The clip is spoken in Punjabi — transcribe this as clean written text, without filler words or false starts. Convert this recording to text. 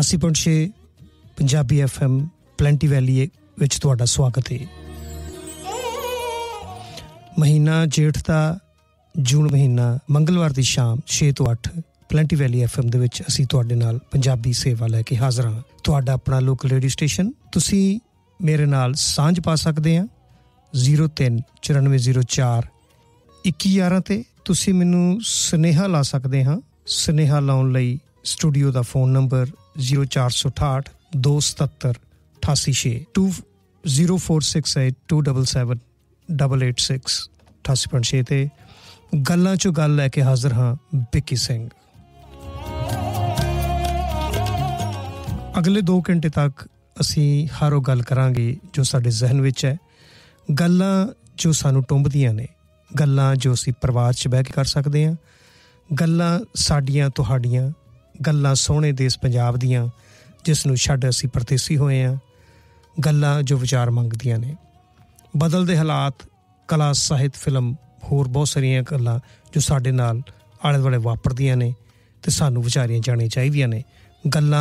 88.6 ਪੰਜਾਬੀ FM ਪਲੈਂਟੀ ਵੈਲੀ ਵਿੱਚ ਤੁਹਾਡਾ ਸਵਾਗਤ ਹੈ। ਮਹੀਨਾ ਜੇਠ ਦਾ ਜੂਨ ਮਹੀਨਾ ਮੰਗਲਵਾਰ ਦੀ ਸ਼ਾਮ 6 ਤੋਂ 8 ਪਲੈਂਟੀ ਵੈਲੀ FM ਦੇ ਵਿੱਚ ਅਸੀਂ ਤੁਹਾਡੇ ਨਾਲ ਪੰਜਾਬੀ ਸੇਵਾ ਲੈ ਕੇ ਹਾਜ਼ਰ ਹਾਂ। ਤੁਹਾਡਾ ਆਪਣਾ ਲੋਕਲ ਰੇਡੀਓ ਸਟੇਸ਼ਨ। ਤੁਸੀਂ ਮੇਰੇ ਨਾਲ ਸਾਂਝ ਪਾ ਸਕਦੇ ਆ 03-9404-2111 ਤੇ ਤੁਸੀਂ ਮੈਨੂੰ ਸੁਨੇਹਾ ਲਾ ਸਕਦੇ ਹਾਂ। ਸੁਨੇਹਾ ਲਾਉਣ ਲਈ ਸਟੂਡੀਓ ਦਾ ਫੋਨ ਨੰਬਰ 0468 277 88 0468 277 88.6 ਤੇ ਗੱਲਾਂ ਚੋਂ ਗੱਲ ਲੈ ਕੇ ਹਾਜ਼ਰ ਹਾਂ ਵਿੱਕੀ ਸਿੰਘ। ਅਗਲੇ 2 ਘੰਟੇ ਤੱਕ ਅਸੀਂ ਹਰ ਉਹ ਗੱਲ ਕਰਾਂਗੇ ਜੋ ਸਾਡੇ ਜ਼ਿਹਨ ਵਿੱਚ ਹੈ, ਗੱਲਾਂ ਜੋ ਸਾਨੂੰ ਟੁੰਬਦੀਆਂ ਨੇ, ਗੱਲਾਂ ਜੋ ਅਸੀਂ ਪਰਿਵਾਰ 'ਚ ਬਹਿ ਕੇ ਕਰ ਸਕਦੇ ਹਾਂ, ਗੱਲਾਂ ਸਾਡੀਆਂ ਤੁਹਾਡੀਆਂ, ਗੱਲਾਂ ਸੋਹਣੇ ਦੇਸ਼ ਪੰਜਾਬ ਦੀਆਂ ਜਿਸ ਨੂੰ ਛੱਡ ਅਸੀਂ ਪਰਦੇਸੀ ਹੋਏ ਹਾਂ, ਗੱਲਾਂ ਜੋ ਵਿਚਾਰ ਮੰਗਦੀਆਂ ਨੇ, ਬਦਲਦੇ ਹਾਲਾਤ, ਕਲਾ, ਸਾਹਿਤ, ਫਿਲਮ, ਹੋਰ ਬਹੁਤ ਸਾਰੀਆਂ ਗੱਲਾਂ ਜੋ ਸਾਡੇ ਨਾਲ ਆਲੇ ਦੁਆਲੇ ਵਾਪਰਦੀਆਂ ਨੇ ਅਤੇ ਸਾਨੂੰ ਵਿਚਾਰੀਆਂ ਜਾਣੀਆਂ ਚਾਹੀਦੀਆਂ ਨੇ। ਗੱਲਾਂ